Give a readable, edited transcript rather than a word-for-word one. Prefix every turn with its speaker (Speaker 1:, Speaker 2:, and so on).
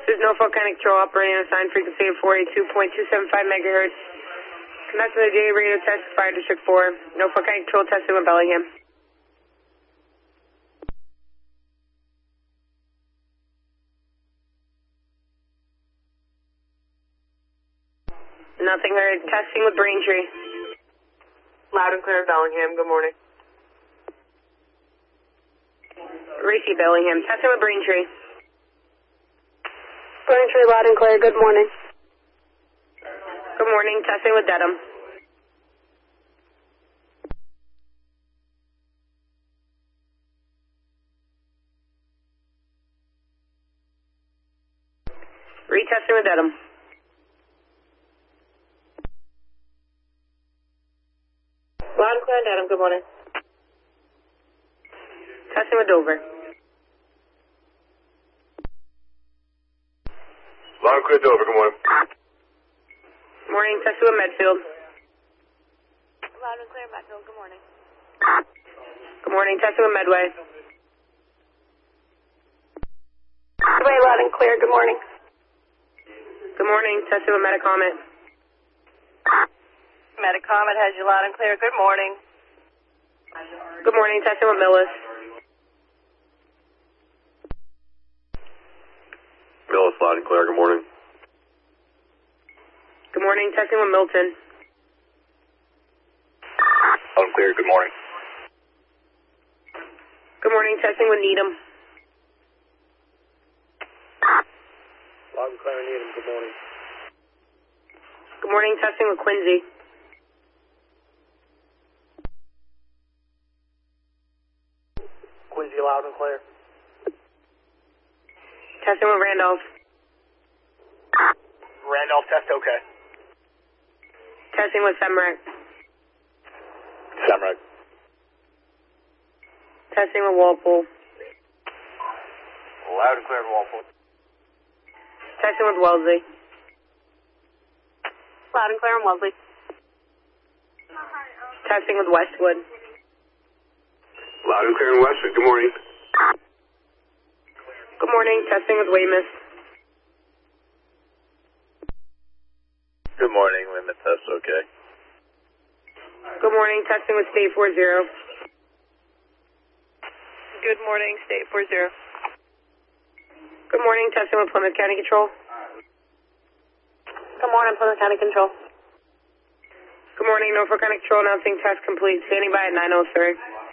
Speaker 1: This is Norfolk County Control operating on assigned frequency of 482.275 megahertz. Conducting the J radio test for Fire District 4. Norfolk County Control testing with Bellingham. Nothing heard. Testing with Braintree.
Speaker 2: Loud and clear, Bellingham. Good morning.
Speaker 1: Racy Bellingham. Testing with Braintree.
Speaker 3: Braintree, loud and clear. Good morning.
Speaker 1: Good morning. Testing with Dedham. Retesting with Dedham.
Speaker 2: Loud and clear, Dedham. Good morning.
Speaker 1: Testing with Dover.
Speaker 4: Loud and clear, Dover. Good morning.
Speaker 1: Morning. Testing with Medfield.
Speaker 3: Loud and clear, Medfield. Good morning.
Speaker 1: Good morning. Testing with Medway.
Speaker 3: Medway, loud and clear. Good morning.
Speaker 1: Good morning. Testing with Metacomet.
Speaker 2: Metacomet has you loud and clear. Good morning.
Speaker 1: Good morning. Testing with Millis.
Speaker 4: Millis, loud and clear. Good morning.
Speaker 1: Good morning. Testing with Milton.
Speaker 4: Loud and clear. Good morning.
Speaker 1: Good morning. Testing with Needham.
Speaker 4: Loud and clear, Needham. Good morning.
Speaker 1: Good morning. Testing with Quincy.
Speaker 4: Quincy, loud and clear.
Speaker 1: Testing with Randolph.
Speaker 4: Randolph, test okay.
Speaker 1: Testing with Semrec.
Speaker 4: Semrec.
Speaker 1: Testing with Walpole.
Speaker 4: Loud and clear, Walpole.
Speaker 1: Testing with Wellesley.
Speaker 3: Loud and clear on Wellesley.
Speaker 1: Testing with Westwood.
Speaker 4: Loud and clear in Westwood. Good morning.
Speaker 1: Good morning. Testing with Weymouth.
Speaker 4: Good morning, Weymouth, test okay.
Speaker 1: Good morning. Testing with State 40.
Speaker 2: Good morning, State 40.
Speaker 1: Good morning. Testing with Plymouth County Control.
Speaker 3: Good morning, Plymouth County Control.
Speaker 1: Good morning. Norfolk County Control announcing test complete. Standing by at 9:03.